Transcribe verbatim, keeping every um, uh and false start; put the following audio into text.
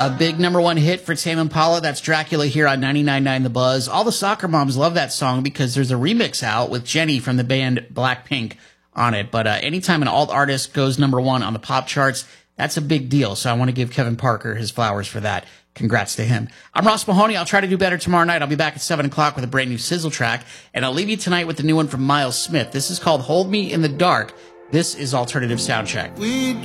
A big number one hit for Tame Impala. That's Dracula here on ninety-nine point nine The Buzz. All the soccer moms love that song because there's a remix out with Jenny from the band Blackpink on it. But uh, anytime an alt artist goes number one on the pop charts, that's a big deal. So I want to give Kevin Parker his flowers for that. Congrats to him. I'm Ross Mahoney. I'll try to do better tomorrow night. I'll be back at seven o'clock with a brand new Sizzle track. And I'll leave you tonight with the new one from Miles Smith. This is called Hold Me in the Dark. This is Alternative Soundcheck. We